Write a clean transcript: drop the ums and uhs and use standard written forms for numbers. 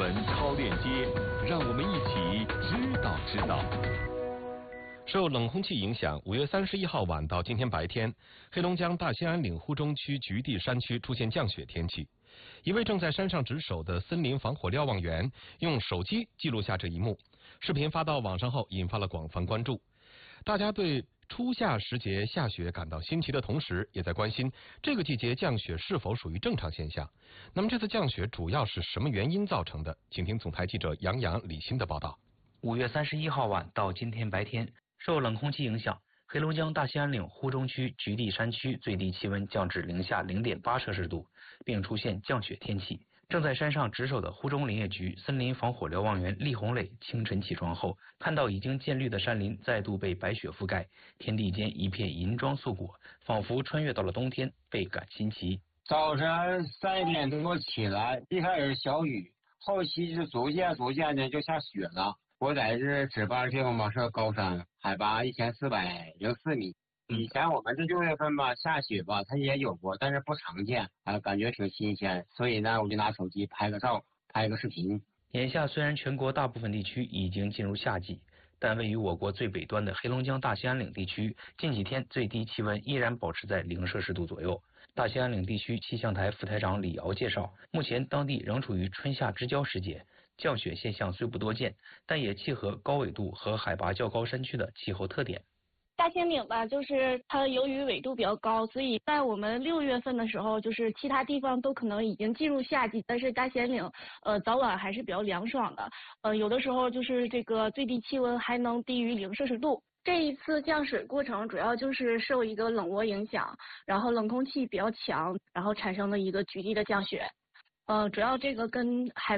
闻超链接，让我们一起知道。受冷空气影响，5月31号晚到今天白天，黑龙江大兴安岭呼中区菊地山区出现降雪天气。一位正在山上值守的森林防火瞭望员用手机记录下这一幕，视频发到网上后引发了广泛关注。大家对初夏时节下雪感到新奇的同时，也在关心这个季节降雪是否属于正常现象。那么这次降雪主要是什么原因造成的？请听总台记者杨洋、李欣的报道。 5月31号晚到今天白天，受冷空气影响，黑龙江大兴安岭呼中区菊地山区最低气温降至零下0.8摄氏度，并出现降雪天气。正在山上值守的呼中林业局森林防火瞭望员厉红磊清晨起床后，看到已经渐绿的山林再度被白雪覆盖，天地间一片银装素裹，仿佛穿越到了冬天，倍感新奇。 早晨3点多起来，一开始小雨，后期就逐渐的就下雪了。我在这值班的地方嘛是高山，海拔1404米。以前我们这6月份吧下雪吧，它也有过，但是不常见啊，感觉挺新鲜，所以呢我就拿手机拍个照，拍个视频。 眼下虽然全国大部分地区已经进入夏季，但位于我国最北端的黑龙江大兴安岭地区，近几天最低气温依然保持在0摄氏度左右。大兴安岭地区气象台副台长李瑶介绍，目前当地仍处于春夏之交时节，降雪现象虽不多见，但也契合高纬度和海拔较高山区的气候特点。 大兴安岭吧，就是它由于纬度比较高，所以在我们6月份的时候，就是其他地方都可能已经进入夏季，但是大兴安岭早晚还是比较凉爽的，有的时候就是这个最低气温还能低于0摄氏度。这一次降水过程主要就是受一个冷涡影响，然后冷空气比较强，然后产生了一个局地的降雪，主要这个跟海